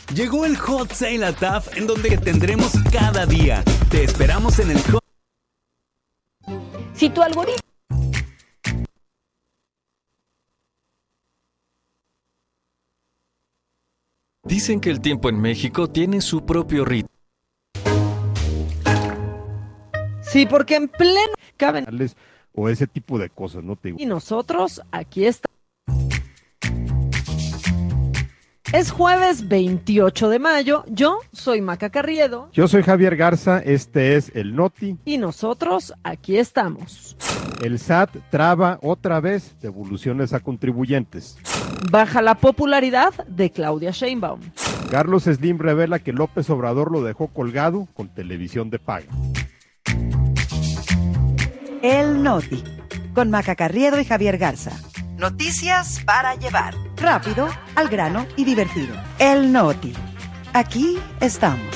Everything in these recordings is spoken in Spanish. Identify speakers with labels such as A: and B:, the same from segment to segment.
A: Llegó el Hot Sale a TAF, en donde tendremos cada día. Te esperamos en el Hot.
B: Si tu algoritmo...
C: Dicen que el tiempo en México tiene su propio ritmo.
B: Sí, porque en pleno caben...
D: O ese tipo de cosas, ¿no? Te digo.
B: Y nosotros, aquí está. Es jueves 28 de mayo, yo soy Maca Carriedo.
D: Yo soy Javier Garza, este es el Noti.
B: Y nosotros, aquí estamos.
D: El SAT traba otra vez devoluciones a contribuyentes.
B: Baja la popularidad de Claudia Sheinbaum.
D: Carlos Slim revela que López Obrador lo dejó colgado con televisión de paga.
E: El Noti, con Maca Carriedo y Javier Garza. Noticias para llevar. Rápido, al grano y divertido. El Noti. Aquí estamos.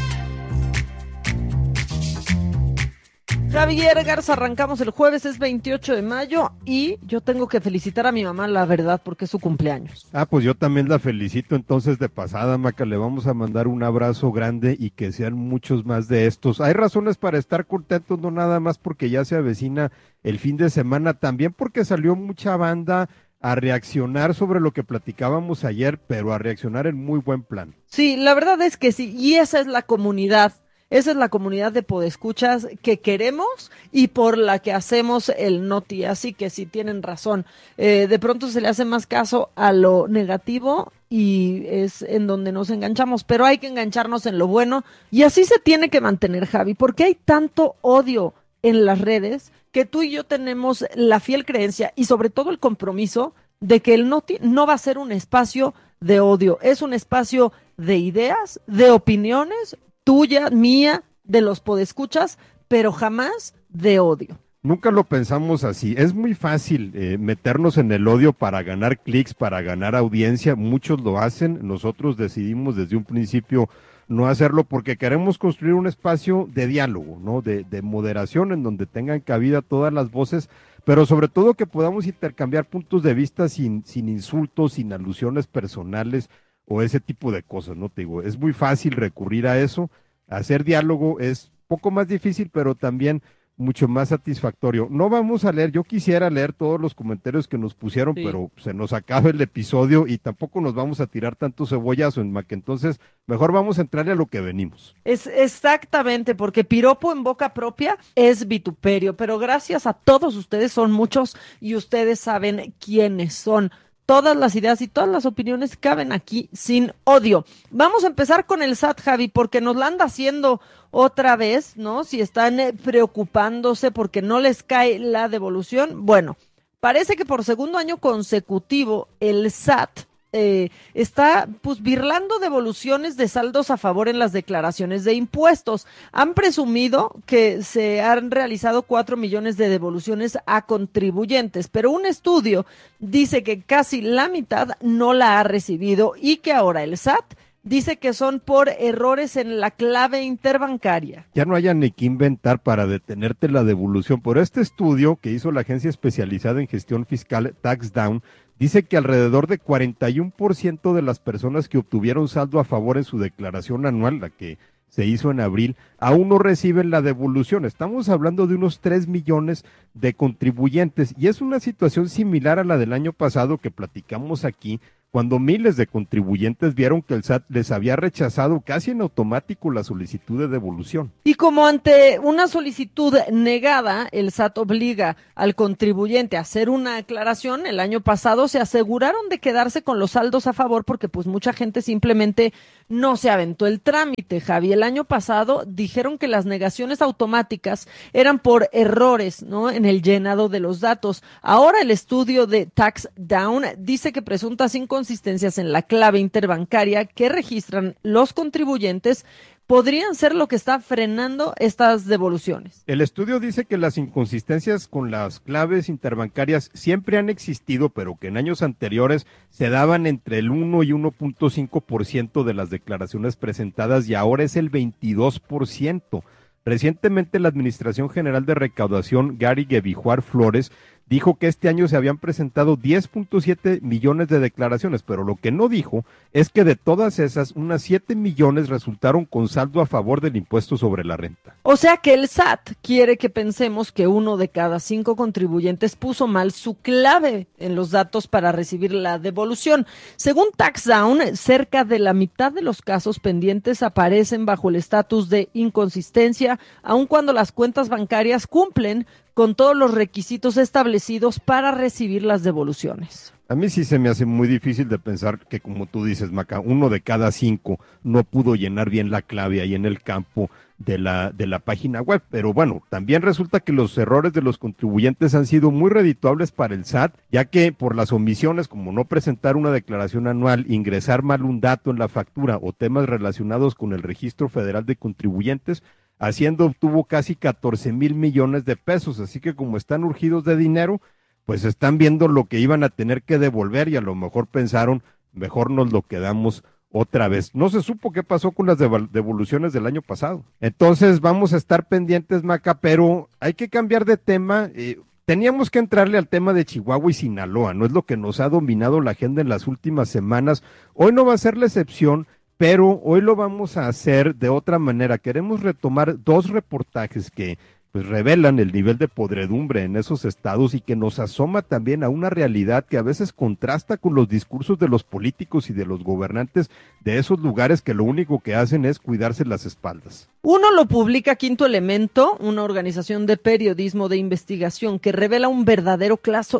B: Javier Garza, arrancamos el jueves, es 28 de mayo y yo tengo que felicitar a mi mamá, la verdad, porque es su cumpleaños.
D: Pues yo también la felicito entonces de pasada, Maca, le vamos a mandar un abrazo grande y que sean muchos más de estos. Hay razones para estar contentos, no nada más porque ya se avecina el fin de semana, también porque salió mucha banda a reaccionar sobre lo que platicábamos ayer, pero a reaccionar en muy buen plan.
B: Sí, la verdad es que sí, y esa es la comunidad. Esa es la comunidad de podescuchas que queremos y por la que hacemos el Noti, así que sí tienen razón. De pronto se le hace más caso a lo negativo y es en donde nos enganchamos, pero hay que engancharnos en lo bueno y así se tiene que mantener, Javi, porque hay tanto odio en las redes que tú y yo tenemos la fiel creencia y sobre todo el compromiso de que el Noti no va a ser un espacio de odio, es un espacio de ideas, de opiniones, tuya, mía, de los podescuchas, pero jamás de odio.
D: Nunca lo pensamos así. Es muy fácil meternos en el odio para ganar clics, para ganar audiencia. Muchos lo hacen. Nosotros decidimos desde un principio no hacerlo porque queremos construir un espacio de diálogo, ¿no? De moderación en donde tengan cabida todas las voces, pero sobre todo que podamos intercambiar puntos de vista sin insultos, sin alusiones personales o ese tipo de cosas, ¿no? Te digo, es muy fácil recurrir a eso. Hacer diálogo es poco más difícil, pero también mucho más satisfactorio. No vamos a leer, yo quisiera leer todos los comentarios que nos pusieron, sí, pero se nos acaba el episodio y tampoco nos vamos a tirar tanto cebollazo en Mac, entonces mejor vamos a entrarle a lo que venimos.
B: Es exactamente, porque piropo en boca propia es vituperio, pero gracias a todos ustedes, son muchos y ustedes saben quiénes son. Todas las ideas y todas las opiniones caben aquí sin odio. Vamos a empezar con el SAT, Javi, porque nos la anda haciendo otra vez, ¿no? Si están preocupándose porque no les cae la devolución. Bueno, parece que por segundo año consecutivo el SAT está pues birlando devoluciones de saldos a favor en las declaraciones de impuestos. Han presumido que se han realizado 4 millones de devoluciones a contribuyentes, pero un estudio dice que casi la mitad no la ha recibido y que ahora el SAT dice que son por errores en la clave interbancaria.
D: Ya no haya ni que inventar para detenerte la devolución. Por este estudio que hizo la agencia especializada en gestión fiscal TaxDown, dice que alrededor de 41% de las personas que obtuvieron saldo a favor en su declaración anual, la que se hizo en abril, aún no reciben la devolución. Estamos hablando de unos 3 millones de contribuyentes y es una situación similar a la del año pasado que platicamos aquí, cuando miles de contribuyentes vieron que el SAT les había rechazado casi en automático la solicitud de devolución.
B: Y como ante una solicitud negada, el SAT obliga al contribuyente a hacer una aclaración, el año pasado se aseguraron de quedarse con los saldos a favor porque pues mucha gente simplemente no se aventó el trámite, Javi. El año pasado dijeron que las negaciones automáticas eran por errores, ¿no?, en el llenado de los datos. Ahora el estudio de TaxDown dice que presuntas inconsistencias en la clave interbancaria que registran los contribuyentes podrían ser lo que está frenando estas devoluciones.
D: El estudio dice que las inconsistencias con las claves interbancarias siempre han existido, pero que en años anteriores se daban entre el 1 y 1.5% de las declaraciones presentadas y ahora es el 22%. Recientemente la Administración General de Recaudación, Gary Guevijuar Flores, dijo que este año se habían presentado 10.7 millones de declaraciones, pero lo que no dijo es que de todas esas, unas 7 millones resultaron con saldo a favor del impuesto sobre la renta.
B: O sea que el SAT quiere que pensemos que 1 de cada 5 contribuyentes puso mal su clave en los datos para recibir la devolución. Según TaxDown, cerca de la mitad de los casos pendientes aparecen bajo el estatus de inconsistencia, aun cuando las cuentas bancarias cumplen con todos los requisitos establecidos para recibir las devoluciones.
D: A mí sí se me hace muy difícil de pensar que, como tú dices, Maca, 1 de cada 5 no pudo llenar bien la clave ahí en el campo de la página web. Pero bueno, también resulta que los errores de los contribuyentes han sido muy redituables para el SAT, ya que por las omisiones, como no presentar una declaración anual, ingresar mal un dato en la factura o temas relacionados con el Registro Federal de Contribuyentes, Hacienda obtuvo casi 14,000 millones de pesos, así que como están urgidos de dinero, pues están viendo lo que iban a tener que devolver y a lo mejor pensaron, mejor nos lo quedamos otra vez. No se supo qué pasó con las devoluciones del año pasado. Entonces vamos a estar pendientes, Maca, pero hay que cambiar de tema. Teníamos que entrarle al tema de Chihuahua y Sinaloa, no es lo que nos ha dominado la agenda en las últimas semanas. Hoy no va a ser la excepción, pero hoy lo vamos a hacer de otra manera. Queremos retomar 2 reportajes que pues revelan el nivel de podredumbre en esos estados y que nos asoma también a una realidad que a veces contrasta con los discursos de los políticos y de los gobernantes de esos lugares que lo único que hacen es cuidarse las espaldas.
B: Uno lo publica Quinto Elemento, una organización de periodismo de investigación que revela un verdadero caso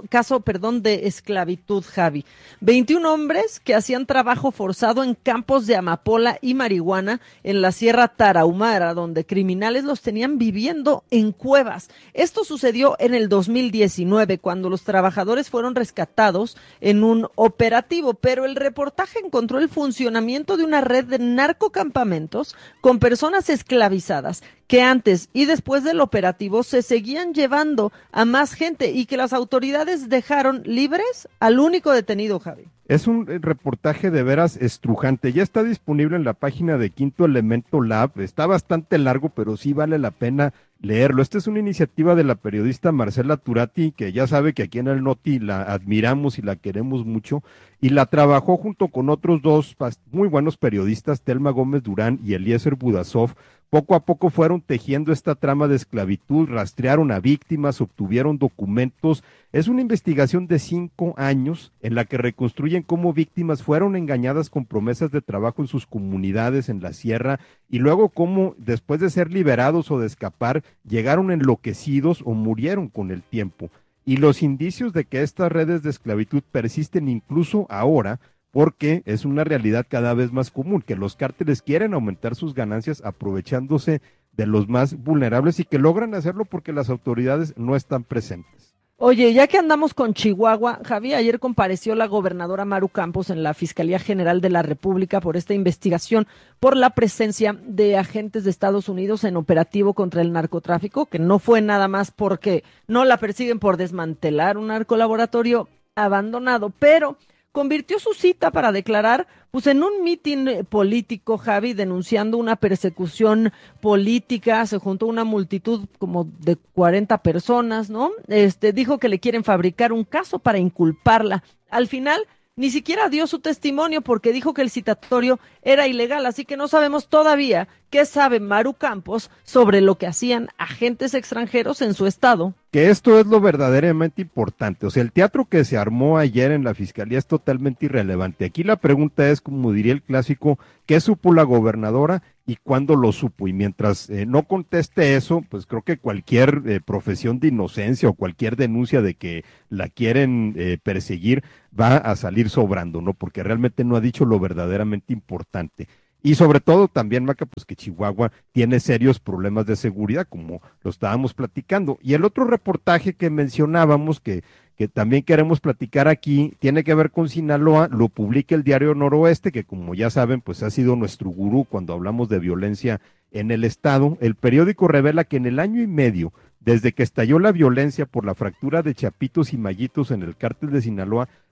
B: de esclavitud, Javi. 21 hombres que hacían trabajo forzado en campos de amapola y marihuana en la Sierra Tarahumara, donde criminales los tenían viviendo en cuevas. Esto sucedió en el 2019, cuando los trabajadores fueron rescatados en un operativo, pero el reportaje encontró el funcionamiento de una red de narcocampamentos con personas esclavizadas que antes y después del operativo se seguían llevando a más gente y que las autoridades dejaron libres al único detenido, Javi.
D: Es un reportaje de veras estrujante, ya está disponible en la página de Quinto Elemento Lab, está bastante largo, pero sí vale la pena leerlo. Esta es una iniciativa de la periodista Marcela Turati, que ya sabe que aquí en el Noti la admiramos y la queremos mucho, y la trabajó junto con otros 2 muy buenos periodistas, Telma Gómez Durán y Eliezer Budasov. Poco a poco fueron tejiendo esta trama de esclavitud, rastrearon a víctimas, obtuvieron documentos. Es una investigación de 5 años en la que reconstruyen cómo víctimas fueron engañadas con promesas de trabajo en sus comunidades en la sierra y luego cómo después de ser liberados o de escapar llegaron enloquecidos o murieron con el tiempo. Y los indicios de que estas redes de esclavitud persisten incluso ahora, porque es una realidad cada vez más común, que los cárteles quieren aumentar sus ganancias aprovechándose de los más vulnerables y que logran hacerlo porque las autoridades no están presentes.
B: Oye, ya que andamos con Chihuahua, Javi, ayer compareció la gobernadora Maru Campos en la Fiscalía General de la República por esta investigación por la presencia de agentes de Estados Unidos en operativo contra el narcotráfico, que no fue nada más porque no la persiguen por desmantelar un narcolaboratorio abandonado, pero convirtió su cita para declarar pues en un mitin político, Javi, denunciando una persecución política. Se juntó una multitud como de 40 personas, ¿no? Dijo que le quieren fabricar un caso para inculparla. Al final ni siquiera dio su testimonio porque dijo que el citatorio era ilegal, así que no sabemos todavía qué sabe Maru Campos sobre lo que hacían agentes extranjeros en su estado.
D: Que esto es lo verdaderamente importante, o sea, el teatro que se armó ayer en la Fiscalía es totalmente irrelevante. Aquí la pregunta es, como diría el clásico, ¿qué supo la gobernadora y cuándo lo supo? Y mientras no conteste eso, pues creo que cualquier profesión de inocencia o cualquier denuncia de que la quieren perseguir va a salir sobrando, ¿no? Porque realmente no ha dicho lo verdaderamente importante. Y sobre todo también, Maca, pues que Chihuahua tiene serios problemas de seguridad, como lo estábamos platicando. Y el otro reportaje que mencionábamos, que también queremos platicar aquí, tiene que ver con Sinaloa, lo publica el Diario Noroeste, que como ya saben, pues ha sido nuestro gurú cuando hablamos de violencia en el estado. El periódico revela que en el año y medio, desde que estalló la violencia por la fractura de chapitos y mallitos en el cártel de Sinaloa,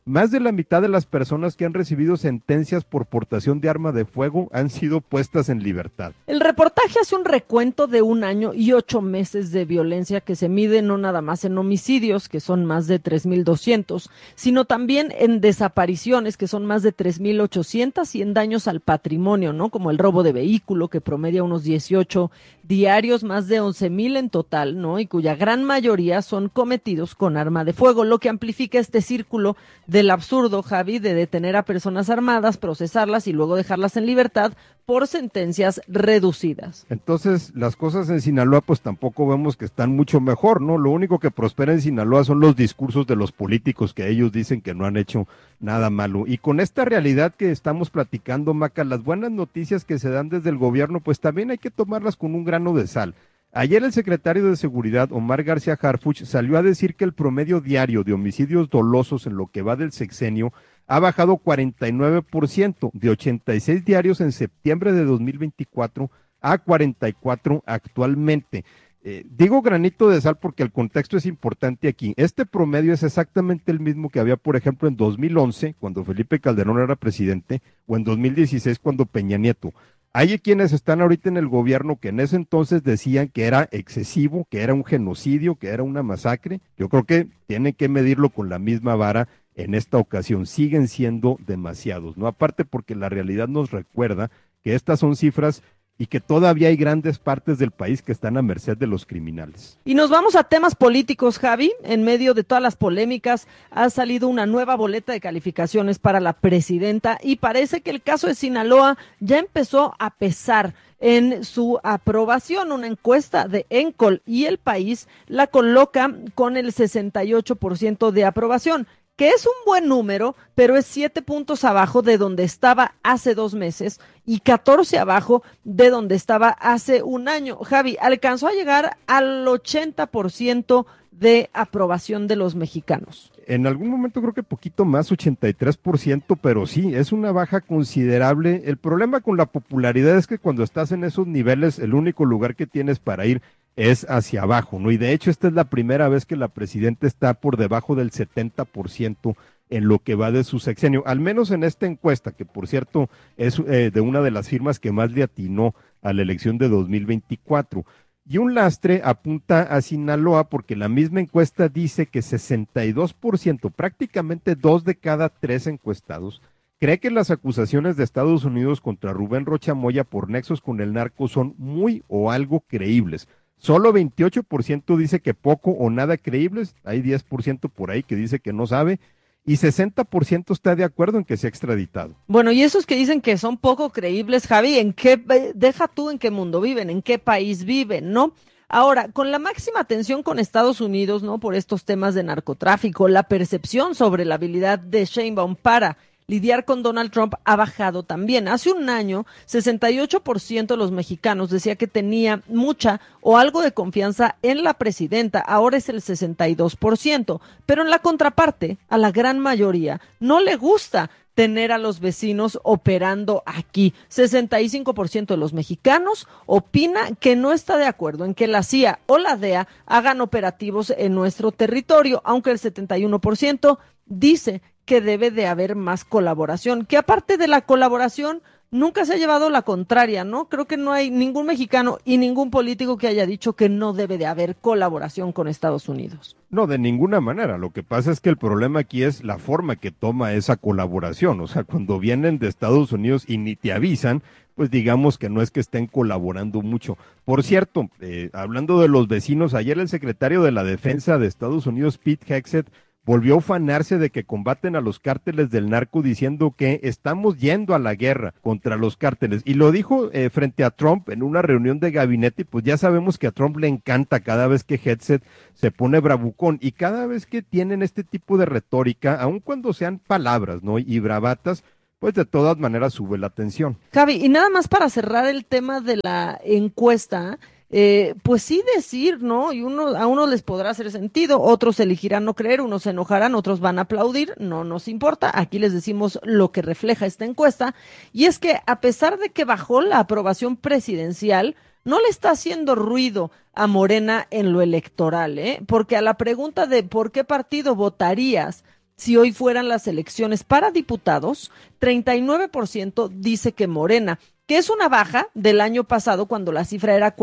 D: más de la mitad de las personas que han recibido sentencias por portación de arma de fuego han sido puestas en libertad.
B: El reportaje hace un recuento de 1 año y 8 meses de violencia que se mide no nada más en homicidios, que son más de 3,200, sino también en desapariciones, que son más de 3,800, y en daños al patrimonio, ¿no? Como el robo de vehículo, que promedia unos 18 diarios, más de 11,000 en total, ¿no? Y cuya gran mayoría son cometidos con arma de fuego, lo que amplifica este círculo del absurdo, Javi, de detener a personas armadas, procesarlas y luego dejarlas en libertad por sentencias reducidas.
D: Entonces, las cosas en Sinaloa pues tampoco vemos que están mucho mejor, ¿no? Lo único que prospera en Sinaloa son los discursos de los políticos que ellos dicen que no han hecho nada malo. Y con esta realidad que estamos platicando, Maca, las buenas noticias que se dan desde el gobierno pues también hay que tomarlas con un grano de sal. Ayer el secretario de Seguridad, Omar García Harfuch, salió a decir que el promedio diario de homicidios dolosos en lo que va del sexenio ha bajado 49%, de 86 diarios en septiembre de 2024 a 44 actualmente. Digo granito de sal porque el contexto es importante aquí. Este promedio es exactamente el mismo que había, por ejemplo, en 2011, cuando Felipe Calderón era presidente, o en 2016, cuando Peña Nieto. Hay quienes están ahorita en el gobierno que en ese entonces decían que era excesivo, que era un genocidio, que era una masacre. Yo creo que tienen que medirlo con la misma vara en esta ocasión. Siguen siendo demasiados, ¿no? Aparte porque la realidad nos recuerda que estas son cifras y que todavía hay grandes partes del país que están a merced de los criminales.
B: Y nos vamos a temas políticos, Javi. En medio de todas las polémicas ha salido una nueva boleta de calificaciones para la presidenta y parece que el caso de Sinaloa ya empezó a pesar en su aprobación. Una encuesta de Encol y El País la coloca con el 68% de aprobación, que es un buen número, pero es 7 puntos abajo de donde estaba hace 2 meses y 14 abajo de donde estaba hace 1 año. Javi, alcanzó a llegar al 80% de aprobación de los mexicanos.
D: En algún momento creo que poquito más, 83%, pero sí, es una baja considerable. El problema con la popularidad es que cuando estás en esos niveles, el único lugar que tienes para ir es hacia abajo, ¿no? Y de hecho esta es la primera vez que la presidenta está por debajo del 70% en lo que va de su sexenio, al menos en esta encuesta, que por cierto es de una de las firmas que más le atinó a la elección de 2024. Y un lastre apunta a Sinaloa porque la misma encuesta dice que 62%, prácticamente 2 de cada 3 encuestados, cree que las acusaciones de Estados Unidos contra Rubén Rocha Moya por nexos con el narco son muy o algo creíbles. Solo 28% dice que poco o nada creíbles, hay 10% por ahí que dice que no sabe, y 60% está de acuerdo en que sea extraditado.
B: Bueno, y esos que dicen que son poco creíbles, Javi, deja tú en qué mundo viven, en qué país viven, ¿no? Ahora, con la máxima tensión con Estados Unidos, ¿no? Por estos temas de narcotráfico, la percepción sobre la habilidad de Sheinbaum para lidiar con Donald Trump ha bajado también. Hace 1 año, 68% de los mexicanos decía que tenía mucha o algo de confianza en la presidenta. Ahora es el 62%. Pero en la contraparte, a la gran mayoría no le gusta tener a los vecinos operando aquí. 65% de los mexicanos opina que no está de acuerdo en que la CIA o la DEA hagan operativos en nuestro territorio, aunque el 71% dice que debe de haber más colaboración, que aparte de la colaboración nunca se ha llevado la contraria, ¿no? Creo que no hay ningún mexicano y ningún político que haya dicho que no debe de haber colaboración con Estados Unidos.
D: No, de ninguna manera. Lo que pasa es que el problema aquí es la forma que toma esa colaboración. O sea, cuando vienen de Estados Unidos y ni te avisan, pues digamos que no es que estén colaborando mucho. Por cierto, hablando de los vecinos, ayer el secretario de la Defensa de Estados Unidos, Pete Hegseth, volvió a ufanarse de que combaten a los cárteles del narco diciendo que estamos yendo a la guerra contra los cárteles. Y lo dijo frente a Trump en una reunión de gabinete y pues ya sabemos que a Trump le encanta cada vez que Hegseth se pone bravucón y cada vez que tienen este tipo de retórica, aun cuando sean palabras, ¿no? Y bravatas, pues de todas maneras sube la tensión.
B: Javi, y nada más para cerrar el tema de la encuesta, pues sí decir, ¿no? Y a unos les podrá hacer sentido, otros elegirán no creer, unos se enojarán, otros van a aplaudir, no nos importa, aquí les decimos lo que refleja esta encuesta, y es que a pesar de que bajó la aprobación presidencial, no le está haciendo ruido a Morena en lo electoral, porque a la pregunta de ¿por qué partido votarías si hoy fueran las elecciones para diputados, 39% dice que Morena, que es una baja del año pasado cuando la cifra era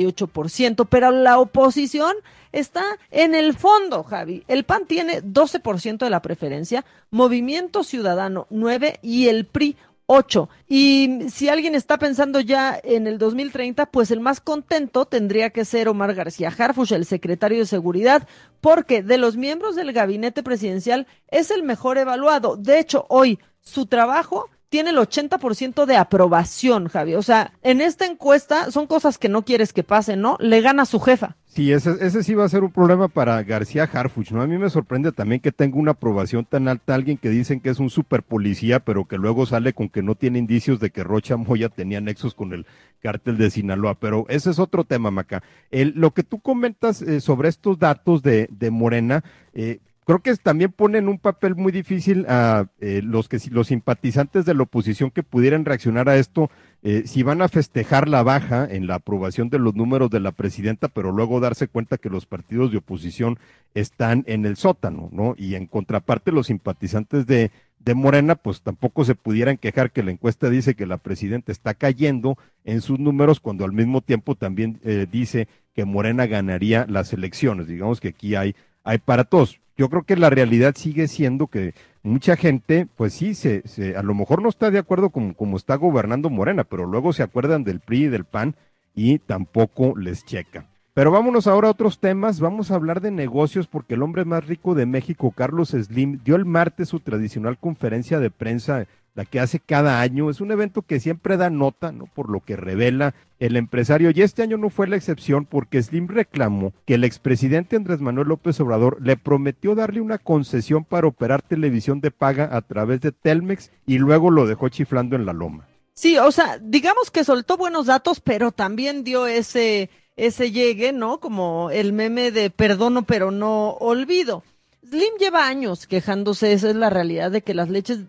B: 48%, pero la oposición está en el fondo, Javi. El PAN tiene 12% de la preferencia, Movimiento Ciudadano 9% y el PRI 8%. Y si alguien está pensando ya en el 2030, pues el más contento tendría que ser Omar García Harfuch, el secretario de Seguridad, porque de los miembros del gabinete presidencial es el mejor evaluado. De hecho, hoy su trabajo tiene el 80% de aprobación, Javi. O sea, en esta encuesta son cosas que no quieres que pasen, ¿no? Le gana a su jefa.
D: Sí, ese sí va a ser un problema para García Harfuch, ¿no? A mí me sorprende también que tenga una aprobación tan alta alguien que dicen que es un super policía, pero que luego sale con que no tiene indicios de que Rocha Moya tenía nexos con el cártel de Sinaloa, pero ese es otro tema, Maca. Lo que tú comentas sobre estos datos de Morena, creo que también ponen un papel muy difícil a los simpatizantes de la oposición que pudieran reaccionar a esto, si van a festejar la baja en la aprobación de los números de la presidenta, pero luego darse cuenta que los partidos de oposición están en el sótano, ¿no? Y en contraparte los simpatizantes de Morena, pues tampoco se pudieran quejar que la encuesta dice que la presidenta está cayendo en sus números, cuando al mismo tiempo también dice que Morena ganaría las elecciones. Digamos que aquí hay para todos. Yo creo que la realidad sigue siendo que mucha gente, pues sí, a lo mejor no está de acuerdo con cómo está gobernando Morena, pero luego se acuerdan del PRI y del PAN y tampoco les checa. Pero vámonos ahora a otros temas, vamos a hablar de negocios porque el hombre más rico de México, Carlos Slim, dio el martes su tradicional conferencia de prensa, la que hace cada año. Es un evento que siempre da nota, ¿no? Por lo que revela el empresario, y este año no fue la excepción porque Slim reclamó que el expresidente Andrés Manuel López Obrador le prometió darle una concesión para operar televisión de paga a través de Telmex y luego lo dejó chiflando en la loma.
B: Sí, o sea, digamos que soltó buenos datos, pero también dio ese llegue, ¿no? Como el meme de perdono pero no olvido. Slim lleva años quejándose, esa es la realidad, de que las leyes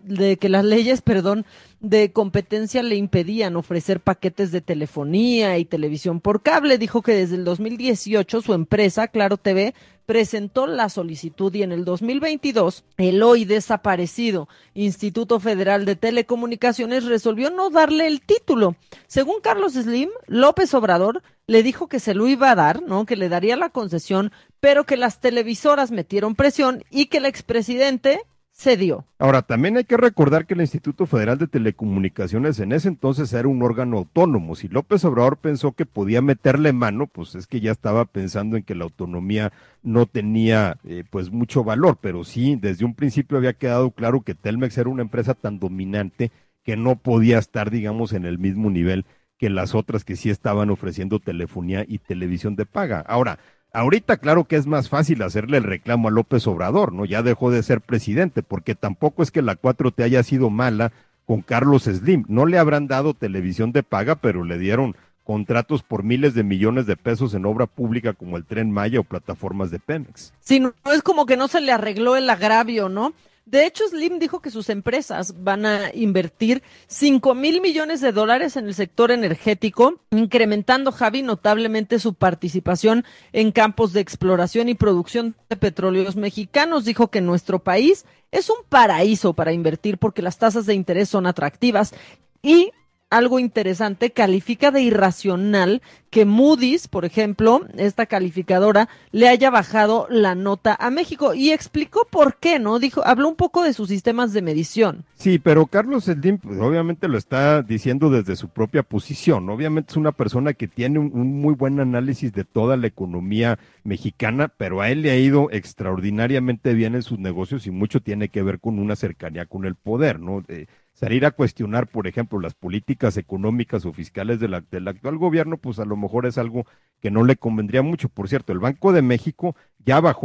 B: de competencia le impedían ofrecer paquetes de telefonía y televisión por cable. Dijo que desde el 2018 su empresa, Claro TV, presentó la solicitud y en el 2022 el hoy desaparecido Instituto Federal de Telecomunicaciones resolvió no darle el título. Según Carlos Slim, López Obrador le dijo que se lo iba a dar, ¿no? Que le daría la concesión, pero que las televisoras metieron presión y que el expresidente cedió.
D: Ahora, también hay que recordar que el Instituto Federal de Telecomunicaciones en ese entonces era un órgano autónomo. Si López Obrador pensó que podía meterle mano, pues es que ya estaba pensando en que la autonomía no tenía pues mucho valor, pero sí, desde un principio había quedado claro que Telmex era una empresa tan dominante que no podía estar, digamos, en el mismo nivel que las otras que sí estaban ofreciendo telefonía y televisión de paga. Ahora, ahorita claro que es más fácil hacerle el reclamo a López Obrador, ¿no? Ya dejó de ser presidente, porque tampoco es que la 4T haya sido mala con Carlos Slim. No le habrán dado televisión de paga, pero le dieron contratos por miles de millones de pesos en obra pública como el Tren Maya o plataformas de Pemex.
B: Sí, no es como que no se le arregló el agravio, ¿no? De hecho, Slim dijo que sus empresas van a invertir $5,000 millones en el sector energético, incrementando, Javi, notablemente su participación en campos de exploración y producción de petróleos mexicanos. Dijo que nuestro país es un paraíso para invertir porque las tasas de interés son atractivas y algo interesante, califica de irracional que Moody's, por ejemplo, esta calificadora, le haya bajado la nota a México y explicó por qué, ¿no? Habló un poco de sus sistemas de medición.
D: Sí, pero Carlos Slim, pues, obviamente lo está diciendo desde su propia posición. Obviamente es una persona que tiene un muy buen análisis de toda la economía mexicana, pero a él le ha ido extraordinariamente bien en sus negocios y mucho tiene que ver con una cercanía con el poder, ¿no? Salir a cuestionar, por ejemplo, las políticas económicas o fiscales del actual gobierno, pues a lo mejor es algo que no le convendría mucho. Por cierto, el Banco de México ya bajó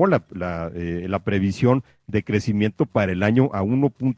D: la previsión de crecimiento para el año a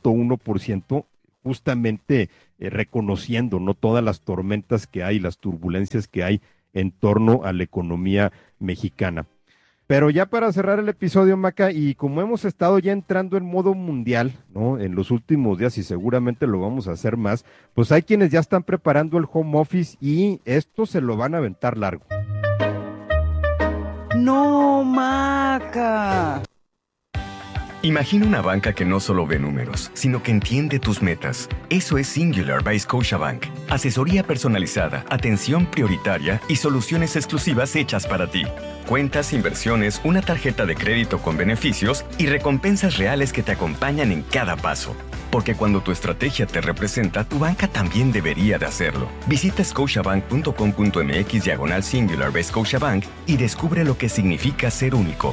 D: 1.1%, justamente reconociendo no todas las tormentas que hay, las turbulencias que hay en torno a la economía mexicana. Pero ya para cerrar el episodio, Maca, y como hemos estado ya entrando en modo mundial, ¿no? En los últimos días y seguramente lo vamos a hacer más, pues hay quienes ya están preparando el home office y esto se lo van a aventar largo.
E: No, Maca.
F: Imagina una banca que no solo ve números, sino que entiende tus metas. Eso es Singular by Scotiabank. Asesoría personalizada, atención prioritaria y soluciones exclusivas hechas para ti. Cuentas, inversiones, una tarjeta de crédito con beneficios y recompensas reales que te acompañan en cada paso. Porque cuando tu estrategia te representa, tu banca también debería de hacerlo. Visita scotiabank.com.mx/Singular by Scotiabank y descubre lo que significa ser único.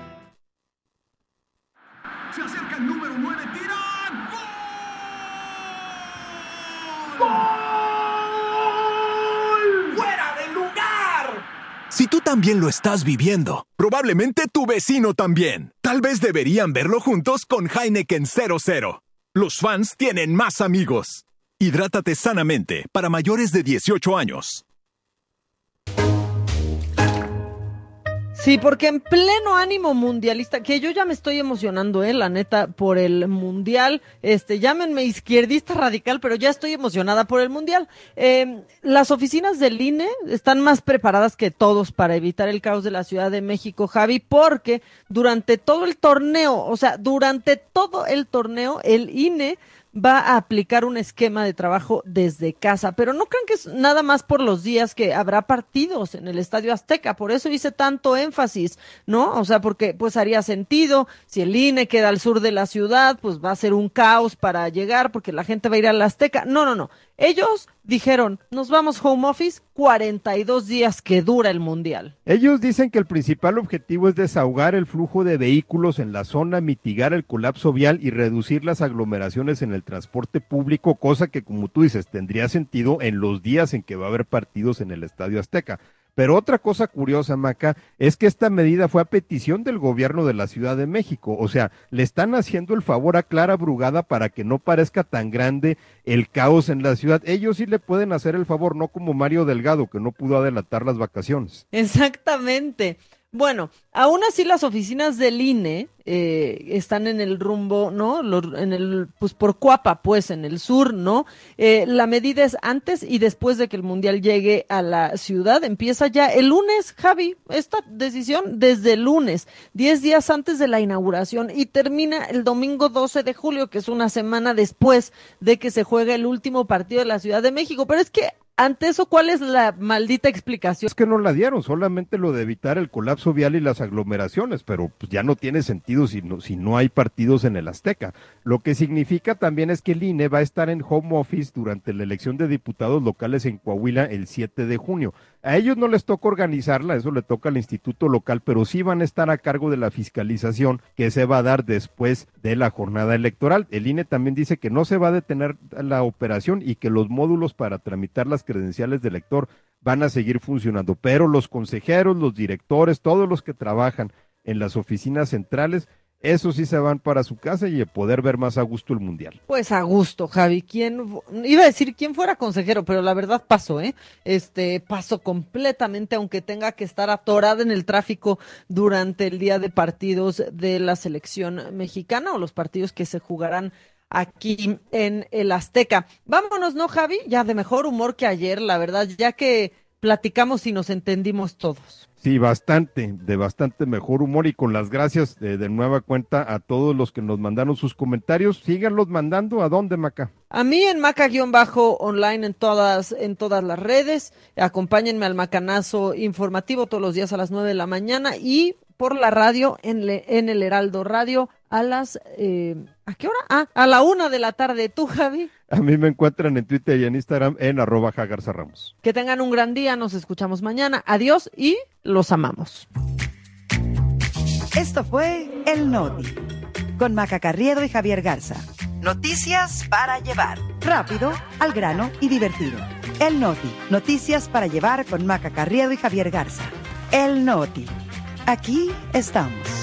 G: Se acerca el número 9, tira. ¡Gol! ¡Fuera de lugar!
H: Si tú también lo estás viviendo, probablemente tu vecino también. Tal vez deberían verlo juntos con Heineken 0.0. Los fans tienen más amigos. Hidrátate sanamente para mayores de 18 años.
B: Sí, porque en pleno ánimo mundialista, que yo ya me estoy emocionando, la neta, por el mundial. Llámenme izquierdista radical, pero ya estoy emocionada por el mundial. Las oficinas del INE están más preparadas que todos para evitar el caos de la Ciudad de México, Javi, porque durante todo el torneo, el INE va a aplicar un esquema de trabajo desde casa, pero no crean que es nada más por los días que habrá partidos en el Estadio Azteca, por eso hice tanto énfasis, ¿no? O sea, porque pues haría sentido, si el INE queda al sur de la ciudad, pues va a ser un caos para llegar, porque la gente va a ir al Azteca. No. Ellos dijeron, nos vamos home office 42 días que dura el Mundial.
D: Ellos dicen que el principal objetivo es desahogar el flujo de vehículos en la zona, mitigar el colapso vial y reducir las aglomeraciones en el transporte público, cosa que, como tú dices, tendría sentido en los días en que va a haber partidos en el Estadio Azteca. Pero otra cosa curiosa, Maca, es que esta medida fue a petición del gobierno de la Ciudad de México. O sea, le están haciendo el favor a Clara Brugada para que no parezca tan grande el caos en la ciudad. Ellos sí le pueden hacer el favor, no como Mario Delgado, que no pudo adelantar las vacaciones.
B: Exactamente. Bueno, aún así las oficinas del INE están en el rumbo, ¿no? Pues por Cuapa, pues en el sur, ¿no? La medida es antes y después de que el Mundial llegue a la ciudad. Empieza ya el lunes, Javi, esta decisión desde el lunes, 10 días antes de la inauguración, y termina el domingo 12 de julio, que es una semana después de que se juegue el último partido de la Ciudad de México. Pero es que ante eso, ¿cuál es la maldita explicación?
D: Es que no la dieron, solamente lo de evitar el colapso vial y las aglomeraciones, pero pues ya no tiene sentido si no hay partidos en el Azteca. Lo que significa también es que el INE va a estar en home office durante la elección de diputados locales en Coahuila el 7 de junio. A ellos no les toca organizarla, eso le toca al instituto local, pero sí van a estar a cargo de la fiscalización que se va a dar después de la jornada electoral. El INE también dice que no se va a detener la operación y que los módulos para tramitar las credenciales de elector van a seguir funcionando, pero los consejeros, los directores, todos los que trabajan en las oficinas centrales, esos sí se van para su casa y a poder ver más a gusto el Mundial.
B: Pues a gusto, Javi. Iba a decir quién fuera consejero, pero la verdad pasó, pasó completamente, aunque tenga que estar atorada en el tráfico durante el día de partidos de la selección mexicana o los partidos que se jugarán aquí en el Azteca. Vámonos, ¿no, Javi? Ya de mejor humor que ayer, la verdad, ya que platicamos y nos entendimos todos.
D: Sí, de bastante mejor humor, y con las gracias de nueva cuenta a todos los que nos mandaron sus comentarios. Síganlos mandando. ¿A dónde, Maca?
B: A mí en Maca-online en todas las redes. Acompáñenme al Macanazo informativo todos los días a las 9 de la mañana y por la radio en el Heraldo Radio a las ¿a qué hora? A la 1 de la tarde. ¿Tú, Javi?
D: A mí me encuentran en Twitter y en Instagram en @jagarzarramos.
B: Que tengan un gran día, nos escuchamos mañana. Adiós y los amamos.
E: Esto fue El Noti, con Maca Carriedo y Javier Garza. Noticias para llevar. Rápido, al grano y divertido. El Noti, noticias para llevar con Maca Carriedo y Javier Garza. El Noti. Aquí estamos.